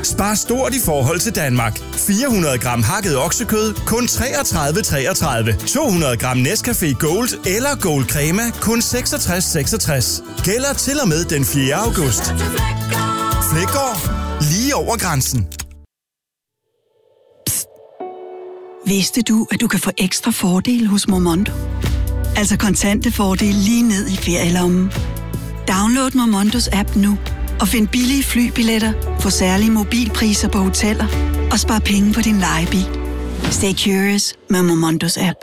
Spar stort i forhold til Danmark. 400 gram hakket oksekød, kun 33,33. 200 gram Nescafé Gold eller Gold Crema, kun 66,66. Gælder til og med den 4. august. Flækgaard. Lige over grænsen. Psst. Vidste du, at du kan få ekstra fordele hos Momondo? Altså kontante fordele lige ned i ferielommen. Download Momondos app nu og find billige flybilletter, få særlige mobilpriser på hoteller og spar penge på din lejebil. Stay curious med Momondos app.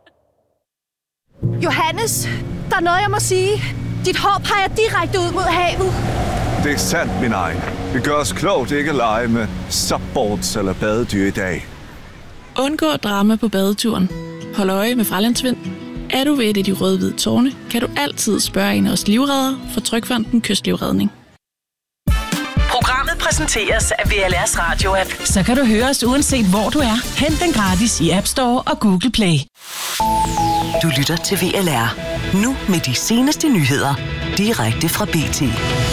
Johannes, der er noget, jeg må sige. Dit hår peger direkte ud mod havet. Det er sandt, min egen. Vi gør os klogt ikke at lege med subboards eller badedyr i dag. Undgå drama på badeturen. Hold øje med fralandsvind. Er du ved et af de røde-hvide tårne, kan du altid spørge en af os livreddere fra Trygfonden Kystlivredning. Programmet præsenteres af VLR's radio-app. Så kan du høre os uanset hvor du er. Hent den gratis i App Store og Google Play. Du lytter til VLR. Nu med de seneste nyheder. Direkte fra BT.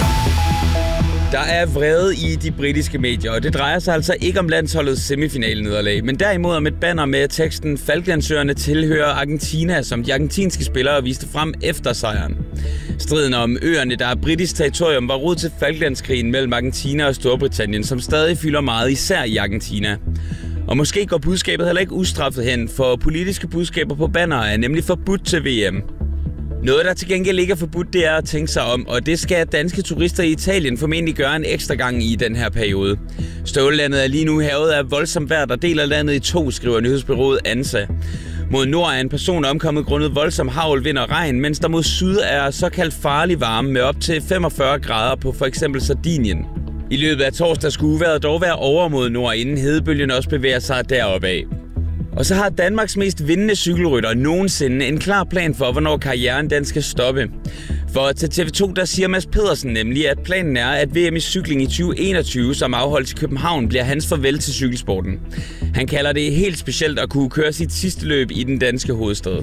Der er vrede i de britiske medier, og det drejer sig altså ikke om landsholdets semifinale-nederlag, men derimod om et banner med teksten Falklandsøerne tilhører Argentina, som de argentinske spillere viste frem efter sejren. Striden om øerne, der er britisk territorium, var rod til Falklandskrigen mellem Argentina og Storbritannien, som stadig fylder meget, især i Argentina. Og måske går budskabet heller ikke ustraffet hen, for politiske budskaber på banner er nemlig forbudt til VM. Noget, der til gengæld ikke er forbudt, det er at tænke sig om, og det skal danske turister i Italien formentlig gøre en ekstra gang i den her periode. Stållandet er lige nu hærget af voldsomt vejr, der deler landet i to, skriver nyhedsbureauet ANSA. Mod nord er en person omkommet grundet voldsom hagl, vind og regn, mens der mod syd er såkaldt farlig varme med op til 45 grader på for eksempel Sardinien. I løbet af torsdag skulle uvejret dog være over mod nord, inden hedebølgen også bevæger sig deroppe af. Og så har Danmarks mest vindende cykelrytter nogensinde en klar plan for, hvornår karrieren den skal stoppe. For til TV2, der siger Mads Pedersen nemlig, at planen er, at VM i cykling i 2021, som afholdes i København, bliver hans farvel til cykelsporten. Han kalder det helt specielt at kunne køre sit sidste løb i den danske hovedstad.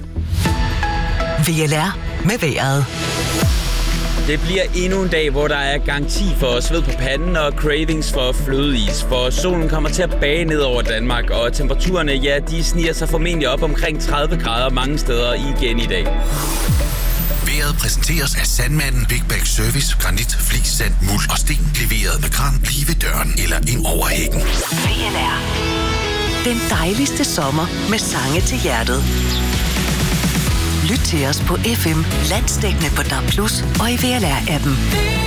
VLR med vejret. Det bliver endnu en dag, hvor der er garanti for sved på panden og cravings for flødeis, for solen kommer til at bage ned over Danmark, og temperaturerne, ja, de sniger sig formentlig op omkring 30 grader mange steder igen i dag. Vejret præsenteres af Sandmanden Big Bag Service, granit, flis, sand, muld og sten, leveret med kran lige ved døren eller ind over hækken. VLR. Den dejligste sommer med sange til hjertet. Lyt til os på FM, landsdækkende på DAB+ og i VLR-appen.